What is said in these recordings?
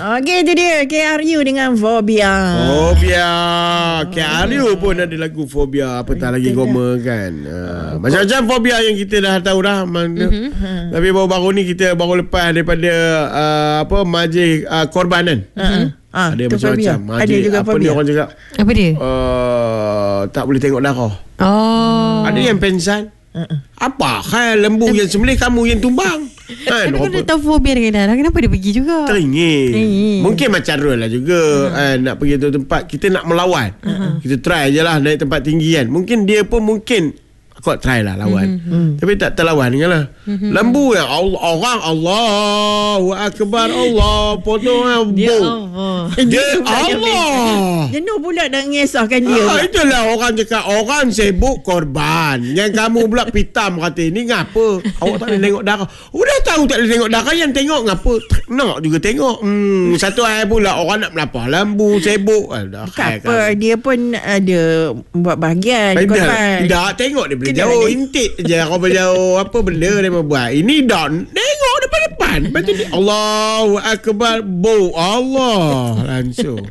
Okey, itu dia KRU dengan Fobia. KRU pun ada lagu Fobia. Apatah lagi Goma kan. Macam-macam fobia yang kita dah tahu dah. Tapi baru-baru ni kita baru lepas daripada majlis korban kan. Ada macam-macam. Ada juga apa fobia. Dia orang cakap? Apa dia? Tak boleh tengok darah. Ada yang pensan. Apa hal lembu yang sembelih, kamu yang tumbang kan? Tapi kalau dia tahu fobia dengan darah, kenapa dia pergi juga? Teringin. Mungkin macam Rul lah juga kan, nak pergi tu tempat, kita nak melawan. Kita try je lah naik tempat tinggi kan. Mungkin dia pun kau try lah lawan. Tapi tak terlawan dengan lah. Lembu yang orang Allahu Akbar, Allah potong Dia Allah. Jenuh pula nak ngesahkan dia. Itulah orang cakap, orang sibuk korban. Yang kamu pula pitam kata, ni ngapa? Awak tak boleh tengok darah. Udah tahu tak boleh tengok darah, yang tengok ngapa? Nak juga tengok. Satu hari pula orang nak melapor lembu sibuk. Apa dia pun ada buat bahagian korban. Tak tengok dia boleh jauh intik je. Kau berjauh apa benda dia buat. Ini dah tengok depan-depan. Lepas tu dia Allahu Akbar, Allah langsung.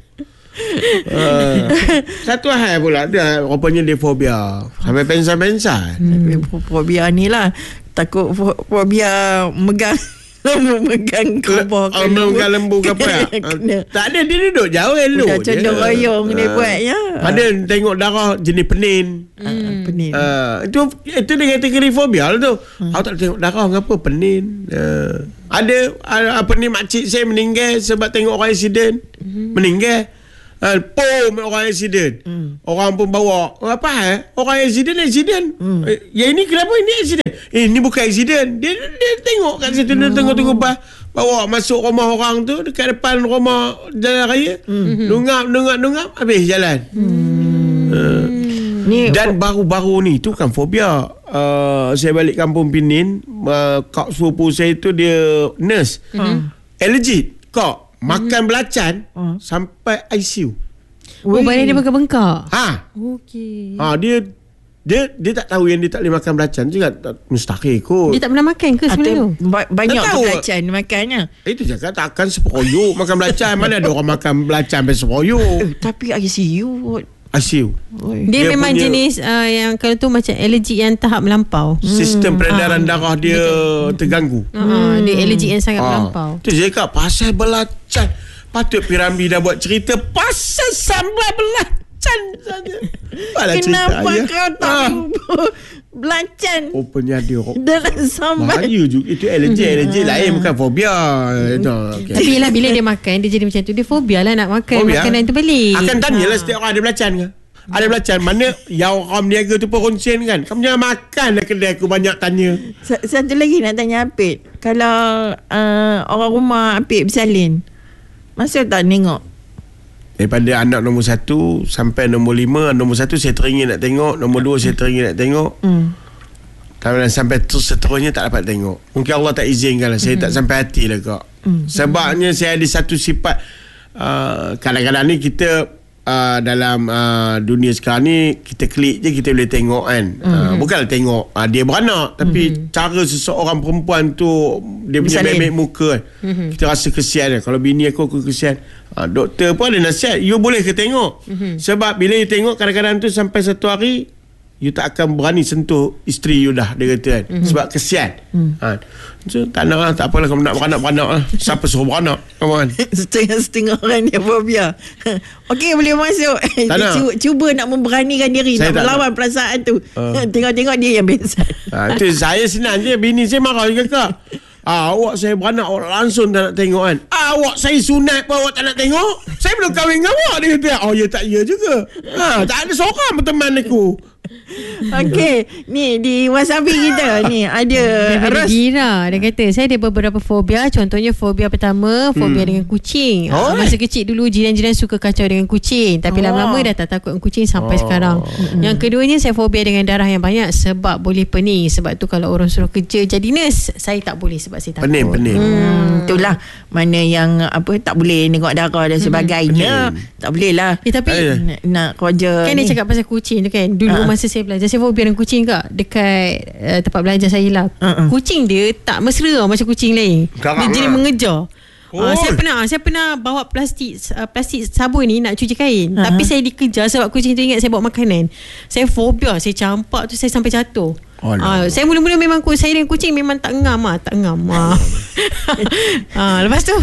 Satu hal pula dia rupanya dia fobia. Sampai pensan-pensan. Fobia ni lah. Takut fobia megang kubur megang lembu ke apa. Tak ada, dia duduk jauh elok. Dah condong royong dia buat ya. Ada tengok darah jenis penin. Penin. Itu dia kategori fobia lah tu. Aku tak tengok darah, ngapa penin. Ada penin makcik saya meninggal sebab tengok orang accident. Meninggal. Orang accident. Orang pun bawa apa orang accident. Yang ini kenapa ini accident? Ini bukan accident. Dia tengok kat situ. Dia tengok bas, bawa masuk rumah orang tu, dekat depan rumah jalan raya. Nungap habis jalan. Dan baru-baru ni tu kan fobia. Saya balik kampung Pinin, kak sepupu saya tu dia nurse. Allergic kak. Makan belacan sampai ICU. Badan dia bengkak-bengkak. Okey. Dia tak tahu yang dia tak boleh makan belacan juga. Mustahil kot. Dia tak pernah makan ke sebelum tu? Banyak belacan makannya. Itu cakap takkan sepoyuk makan belacan. Mana ada orang makan belacan sampai sepoyuk. Tapi ICU. Dia memang punya jenis yang kalau tu macam allergi yang tahap melampau. Sistem peredaran darah dia terganggu. Dia allergi yang sangat melampau. Tu je cakap pasal belacan. Patut Piramli dah buat cerita pasal sambal belacan saja. Kenapa kau tak belacan? Rupanya dia dalam sambal. Bahaya juga. Itu allergi lain, bukan fobia. Tapi lah bila dia makan, dia jadi macam tu. Dia fobia lah nak makan makanan tu balik. Akan tanyalah setiap orang ada belacan ke? Ada belacan. Mana yang orang niaga tu pun konsen kan. Kamu jangan makan lah kedai aku, banyak tanya. Satu lagi nak tanya Apit. Kalau orang rumah Apit bersalin, masa tak tengok? Daripada anak nombor 1 sampai nombor 5, nombor 1 saya teringin nak tengok, nombor 2 saya teringin nak tengok. Sampai seterusnya tak dapat tengok. Mungkin Allah tak izinkan lah. Saya tak sampai hati lah kak. Sebabnya saya ada satu sifat, kadang-kadang ni kita dalam dunia sekarang ni, kita klik je kita boleh tengok kan. Bukanlah tengok dia beranak, tapi cara seseorang perempuan tu dia punya bebek muka kan. Kita rasa kesian kan. Kalau bini aku kesian. Doktor pun ada nasihat, you boleh ke tengok. Sebab bila you tengok, kadang-kadang tu sampai satu hari you tak akan berani sentuh isteri you dah, dia kata kan. Sebab kesian. So tak nak lah, tak apalah. Kalau nak beranak lah. Siapa suruh beranak? Come on. Setengah orang dia fobia. Okey, boleh masuk. Cuba nak memberanikan diri, saya nak melawan perasaan tu. Tengok-tengok dia yang biasa. Itu saya senang je. Bini saya marah juga kak. Awak saya beranak, awak langsung tak nak tengok kan. Awak saya sunat pun awak tak nak tengok. Saya belum kahwin dengan awak, dia kata. Oh ya tak ya juga. Tak ada seorang berteman aku. Okey, ni di Wasabi kita ni ada Dira. Dia kata saya ada beberapa fobia. Contohnya fobia pertama, fobia dengan kucing. Masa kecil dulu jiran-jiran suka kacau dengan kucing, tapi lama-lama dah tak takut dengan kucing sampai sekarang. Yang keduanya saya fobia dengan darah yang banyak sebab boleh pening. Sebab tu kalau orang suruh kerja jadi nurse, saya tak boleh sebab saya takut. Pening. Itulah mana yang tak boleh tengok darah dan sebagainya. Tak boleh lah. Tapi nak kerja kan dia cakap pasal kucing tu kan. Dulu masa saya belajar, saya fobia dengan kucing kak. Dekat tempat belajar saya lah, kucing dia tak mesra macam kucing lain. Dia jadi mengejar. Saya pernah bawa plastik sabun ni nak cuci kain. Tapi saya dikejar sebab kucing tu ingat saya bawa makanan. Saya fobia, saya campak tu saya sampai jatuh. Saya mula-mula memang saya dengan kucing memang tak ngam. Lepas tu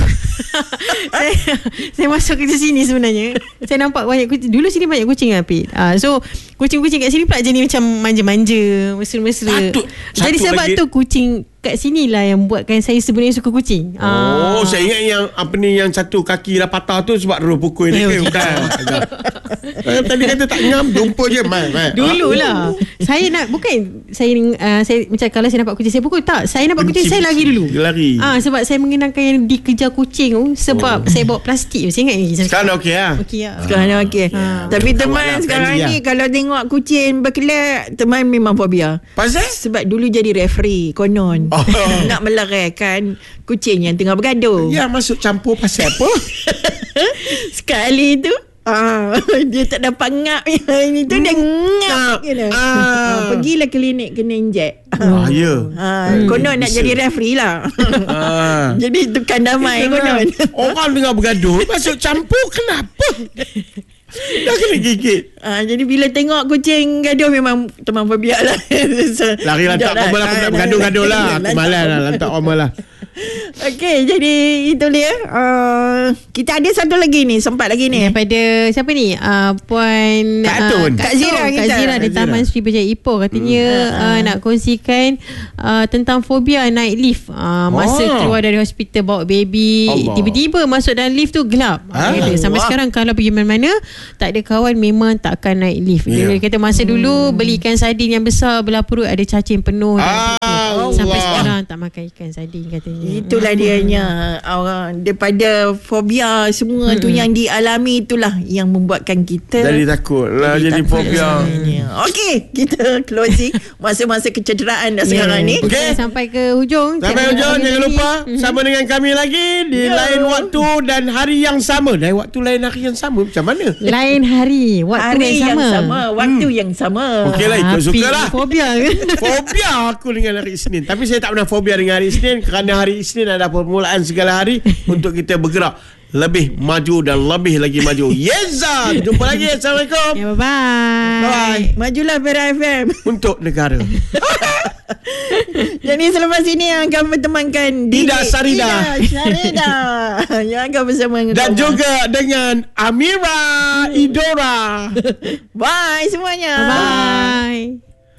saya masuk kerja sini sebenarnya. Saya nampak banyak kucing. Dulu sini banyak kucing Apit. So kucing-kucing kat sini pula jadi macam manja-manja, mesra-mesra. Jadi sebab lagi tu kucing kat sini lah yang buatkan saya sebenarnya suka kucing. Saya ingat yang satu kaki dah patah tu sebab dia pukul dia. Bukan. Tadi kata tak ngam, jumpa je. Dululah. Saya nak, bukan saya macam kalau saya nampak kucing saya pukul, tak. Saya nampak kucing saya lari dulu. Lari. Sebab saya mengenangkan yang dikejar kucing tu sebab saya bawa plastik. Saya ingat lagi. Sekarang dah okey lah. Sekarang dah okey. Tapi teman sekarang ni kalau tengok kucing berkelak, teman memang fobia. Pasal? Sebab dulu jadi referee konon. Nak meleraikan kucing yang tengah bergaduh. Ya, masuk campur pasal apa? Sekali tu dia tak dapat ngap. Ini tu dia ngap. Pergilah klinik kena injek. Konon nak jadi referee lah. Jadi tukang damai konon. Orang tengah bergaduh masuk campur, kenapa? Dah kena gigit. Jadi bila tengok kucing gaduh memang teman fobia lah. Lari lantak Oma lah. Aku nak bergaduh-gaduh lah. Aku malas lah lantak Oma lah. Okey, jadi itu dia. Kita ada satu lagi ni, sempat lagi ni. Daripada siapa ni? Puan Kak Zira kita. Kak Zira dari Taman Sri Berjaya Ipoh. Katanya nak kongsikan tentang fobia naik lift. Masa keluar dari hospital bawa baby, tiba-tiba masuk dalam lift tu gelap. Sampai sekarang kalau pergi mana-mana tak ada kawan, memang tak akan naik lift. Dia kata masa dulu beli ikan sardin yang besar belah perut ada cacing penuh. Sampai sekarang tak makan ikan sardin katanya. Itulah dianya. Daripada fobia semua tu yang dialami, itulah yang membuatkan kita jadi takut lah, jadi fobia. Okey, kita closing masa-masa kecederaan dah sekarang ni. Okay. Sampai ke hujung. Jangan lupa sama dengan kami lagi di lain waktu dan hari yang sama. Lain waktu, lain hari yang sama. Macam mana? Lain hari, waktu yang sama. Waktu yang sama. Okeylah, ikut sukalah. Fobia Fobia aku dengan hari Isnin. Tapi saya tak pernah fobia dengan hari Isnin, kerana hari Isnin adalah permulaan segala hari untuk kita bergerak lebih maju dan lebih lagi maju. Yeza, jumpa lagi. Assalamualaikum. Bye-bye. Majulah Vera FM untuk negara. Jadi selepas ini yang akan bertemankan Dida Sarida yang akan bersama dan juga dengan Amira Idora. Bye semuanya. Bye.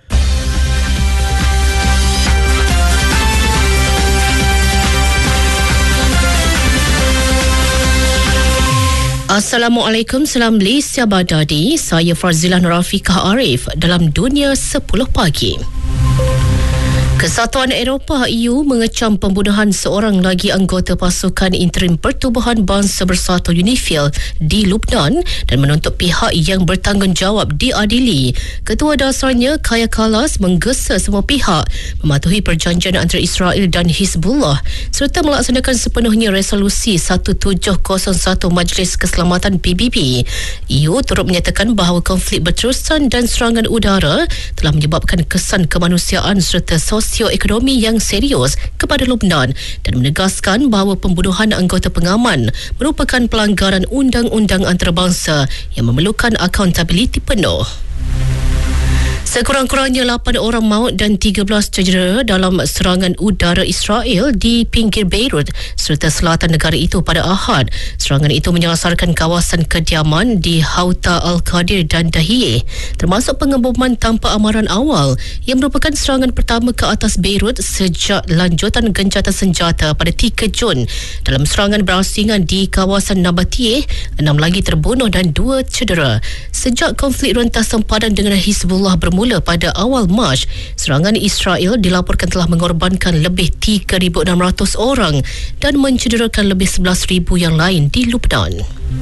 Assalamualaikum, salam Malaysia Badadi. Saya Farzilah Nurafiqah Arif dalam Dunia 10 Pagi. Kesatuan Eropah EU mengecam pembunuhan seorang lagi anggota pasukan interim Pertubuhan Bangsa Bersatu UNIFIL di Lebanon dan menuntut pihak yang bertanggungjawab diadili. Ketua dasarnya Kaja Kallas menggesa semua pihak mematuhi perjanjian antara Israel dan Hizbullah serta melaksanakan sepenuhnya resolusi 1701 Majlis Keselamatan PBB. EU turut menyatakan bahawa konflik berterusan dan serangan udara telah menyebabkan kesan kemanusiaan serta sosioekonomi yang serius kepada Lebanon dan menegaskan bahawa pembunuhan anggota pengaman merupakan pelanggaran undang-undang antarabangsa yang memerlukan accountability penuh. Sekurang-kurangnya 8 orang maut dan 13 cedera dalam serangan udara Israel di pinggir Beirut serta selatan negara itu pada Ahad. Serangan itu menyasarkan kawasan kediaman di Hauta Al-Qadir dan Dahiyeh, termasuk pengeboman tanpa amaran awal yang merupakan serangan pertama ke atas Beirut sejak lanjutan gencatan senjata pada 3 Jun. Dalam serangan berasingan di kawasan Nabatiyeh, 6 lagi terbunuh dan 2 cedera. Sejak konflik rentas sempadan dengan Hizbullah bermula pada awal Mac, serangan Israel dilaporkan telah mengorbankan lebih 3,600 orang dan mencederakan lebih 11,000 yang lain di Lebanon.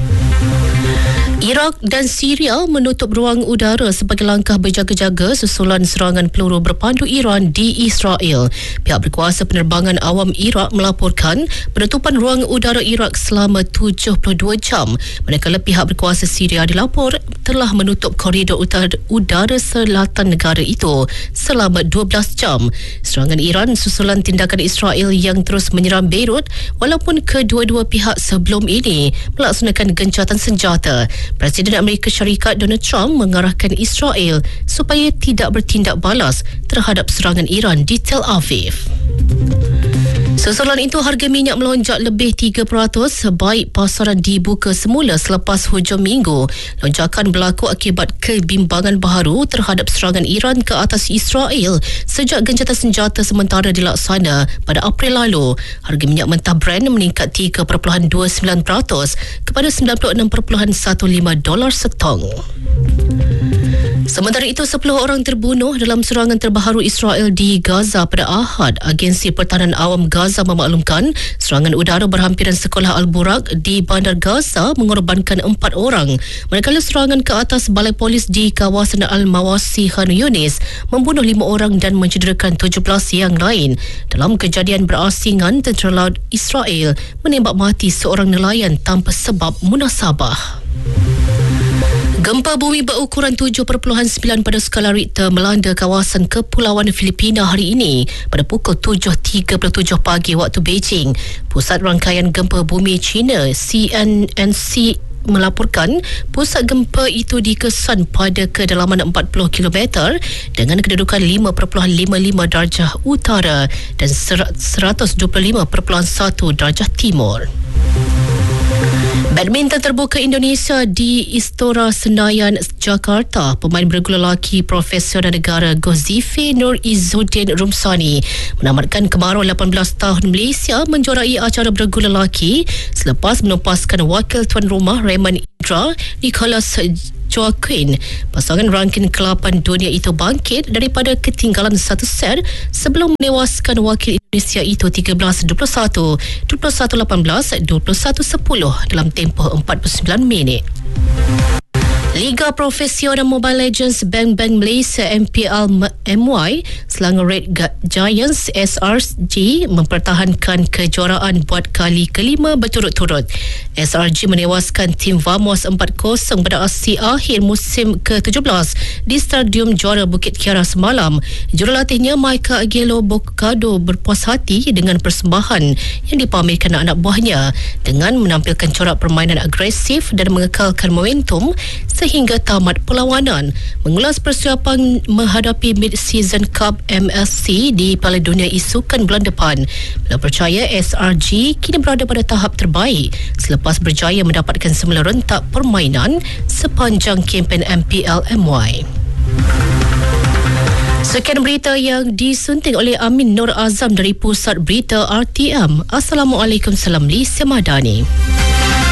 Iraq dan Syria menutup ruang udara sebagai langkah berjaga-jaga susulan serangan peluru berpandu Iran di Israel. Pihak berkuasa penerbangan awam Iraq melaporkan penutupan ruang udara Iraq selama 72 jam, manakala pihak berkuasa Syria telah menutup koridor udara selatan negara itu selama 12 jam. Serangan Iran susulan tindakan Israel yang terus menyerang Beirut walaupun kedua-dua pihak sebelum ini melaksanakan gencatan senjata. Presiden Amerika Syarikat Donald Trump mengarahkan Israel supaya tidak bertindak balas terhadap serangan Iran di Tel Aviv. Susulan itu, harga minyak melonjak lebih 3% baik pasaran dibuka semula selepas hujung minggu. Lonjakan berlaku akibat kebimbangan baharu terhadap serangan Iran ke atas Israel sejak gencatan senjata sementara dilaksana pada April lalu. Harga minyak mentah Brent meningkat 3.29% kepada $96.15 setong. Sementara itu, 10 orang terbunuh dalam serangan terbaru Israel di Gaza pada Ahad. Agensi Pertahanan Awam Gaza memaklumkan serangan udara berhampiran sekolah Al-Buraq di Bandar Gaza mengorbankan 4 orang. Manakala serangan ke atas balai polis di kawasan Al-Mawasi Khan Yunis membunuh 5 orang dan mencederakan 17 yang lain. Dalam kejadian berasingan, tentera laut Israel menembak mati seorang nelayan tanpa sebab munasabah. Gempa bumi berukuran 7.9 pada skala Richter melanda kawasan kepulauan Filipina hari ini pada pukul 7.37 pagi waktu Beijing. Pusat Rangkaian Gempa Bumi China CNNC melaporkan pusat gempa itu dikesan pada kedalaman 40 km dengan kedudukan 5.55 darjah utara dan 125.1 darjah timur. Badminton terbuka Indonesia di Istora Senayan, Jakarta. Pemain bergula lelaki profesional negara Gozife Nur Izzuddin Rumsani menamatkan kemarau 18 tahun Malaysia menjuarai acara bergula lelaki selepas menupaskan wakil tuan rumah Raymond Indra Nicholas Joaquin. Pasangan rangking ke-8 dunia itu bangkit daripada ketinggalan 1 set sebelum menewaskan wakil Indonesia itu 13-21, 21-18, 21-10 dalam tempoh 49 minit. Liga Profesional Mobile Legends Bang Bang Malaysia MPL MY, Selangor Red Giants SRG mempertahankan kejuaraan buat kali kelima berturut-turut. SRG menewaskan tim Vamos 4-0 pada aksi akhir musim ke-17 di Stadium Juara Bukit Kiara semalam. Jurulatihnya Micah Aguelo Bocado berpuas hati dengan persembahan yang dipamerkan anak buahnya dengan menampilkan corak permainan agresif dan mengekalkan momentum sehingga tamat perlawanan. Mengulas persiapan menghadapi Mid-Season Cup MSC di Piala Dunia Isukan bulan depan, beliau percaya SRG kini berada pada tahap terbaik selepas berjaya mendapatkan semula rentak permainan sepanjang kempen MPL MY. Sekian berita yang disunting oleh Amin Nur Azam dari Pusat Berita RTM. Assalamualaikum, salam Malaysia Madani.